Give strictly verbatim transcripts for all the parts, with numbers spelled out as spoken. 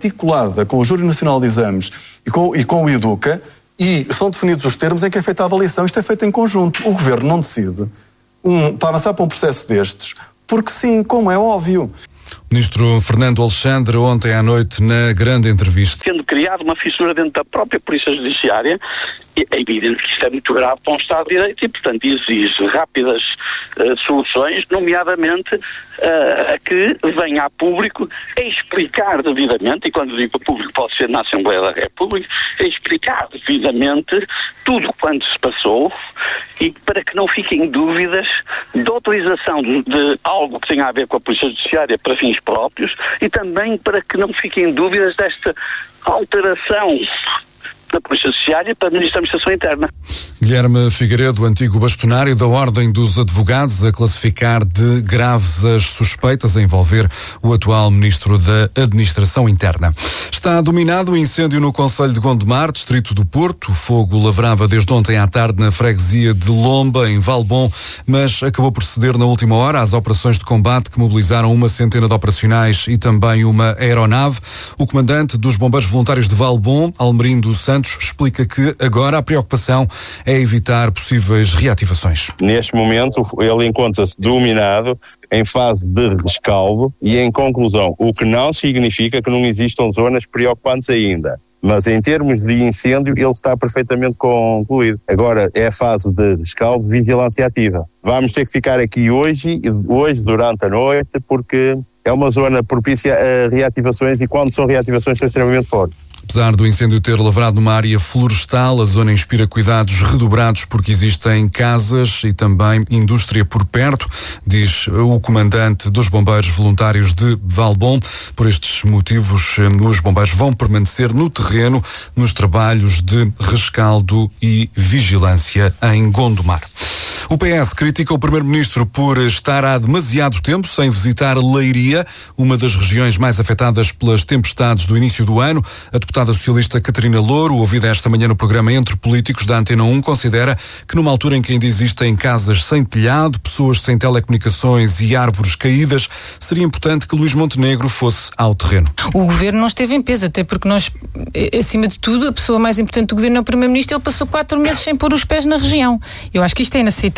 articulada com o Júri Nacional de Exames e com, e com o Educa, e são definidos os termos em que é feita a avaliação. Isto é feito em conjunto. O Governo não decide um, para avançar para um processo destes, porque sim, como é óbvio. Ministro Fernando Alexandre, ontem à noite, na grande entrevista. Tendo criado uma fissura dentro da própria Polícia Judiciária, é evidente que isto é muito grave para um Estado de Direito e, portanto, exige rápidas uh, soluções, nomeadamente uh, a que venha a público a explicar devidamente, e quando digo público pode ser na Assembleia da República, a explicar devidamente tudo quanto se passou e para que não fiquem dúvidas da utilização de, de algo que tenha a ver com a Polícia Judiciária para fins próprios e também para que não fiquem dúvidas desta alteração da Polícia Judiciária para a Ministra da Administração Interna. Guilherme Figueiredo, antigo bastonário da Ordem dos Advogados, a classificar de graves as suspeitas a envolver o atual Ministro da Administração Interna. Está dominado o incêndio no concelho de Gondomar, distrito do Porto. O fogo lavrava desde ontem à tarde na freguesia de Lomba, em Valbom, mas acabou por ceder na última hora às operações de combate que mobilizaram uma centena de operacionais e também uma aeronave. O comandante dos Bombeiros Voluntários de Valbom, Almerindo Santos, explica que agora a preocupação é evitar possíveis reativações. Neste momento, ele encontra-se dominado em fase de rescaldo e, em conclusão, o que não significa que não existam zonas preocupantes ainda. Mas em termos de incêndio, ele está perfeitamente concluído. Agora é a fase de rescaldo, vigilância ativa. Vamos ter que ficar aqui hoje, hoje durante a noite, porque é uma zona propícia a reativações e quando são reativações são extremamente fortes. Apesar do incêndio ter lavrado numa área florestal, a zona inspira cuidados redobrados porque existem casas e também indústria por perto, diz o comandante dos Bombeiros Voluntários de Valbom. Por estes motivos, os bombeiros vão permanecer no terreno nos trabalhos de rescaldo e vigilância em Gondomar. O P S critica o Primeiro-Ministro por estar há demasiado tempo sem visitar Leiria, uma das regiões mais afetadas pelas tempestades do início do ano. A deputada socialista Catarina Louro, ouvida esta manhã no programa Entre Políticos da Antena um, considera que numa altura em que ainda existem casas sem telhado, pessoas sem telecomunicações e árvores caídas, seria importante que Luís Montenegro fosse ao terreno. O Governo não esteve em peso, até porque nós, acima de tudo, a pessoa mais importante do Governo é o Primeiro-Ministro. Ele passou quatro meses sem pôr os pés na região. Eu acho que isto é inaceitável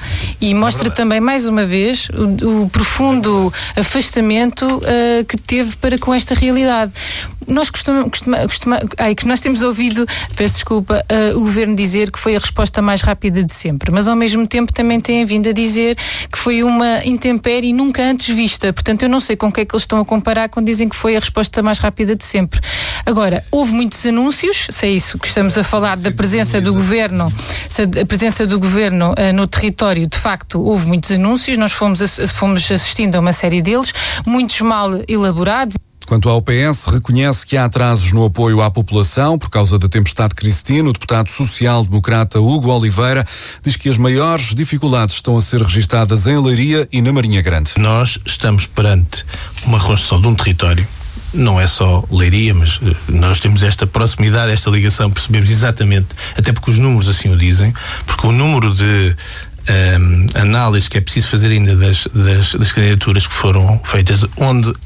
e mostra também, mais uma vez, o, o profundo afastamento uh, que teve para com esta realidade. Nós costumamos, costuma, costuma, ai, que nós temos ouvido, peço desculpa, uh, o Governo dizer que foi a resposta mais rápida de sempre, mas ao mesmo tempo também têm vindo a dizer que foi uma intempérie nunca antes vista. Portanto, eu não sei com o que é que eles estão a comparar quando dizem que foi a resposta mais rápida de sempre. Agora, houve muitos anúncios, se é isso que estamos a falar da presença do Governo, a presença do Governo uh, no território, de facto, houve muitos anúncios, nós fomos, fomos assistindo a uma série deles, muitos mal elaborados. Quanto ao P S, reconhece que há atrasos no apoio à população por causa da tempestade Cristina. O deputado social-democrata Hugo Oliveira diz que as maiores dificuldades estão a ser registadas em Leiria e na Marinha Grande. Nós estamos perante uma reconstrução de um território, não é só Leiria, mas uh, nós temos esta proximidade, esta ligação, percebemos exatamente, até porque os números assim o dizem, porque o número de um, análises que é preciso fazer ainda das, das, das candidaturas que foram feitas, onde